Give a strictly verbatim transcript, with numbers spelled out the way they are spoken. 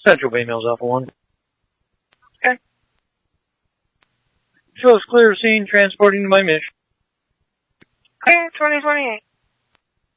Central Bay Mills Alpha one. Okay. Shows clear scene transporting to my mission. Clear twenty twenty-eight.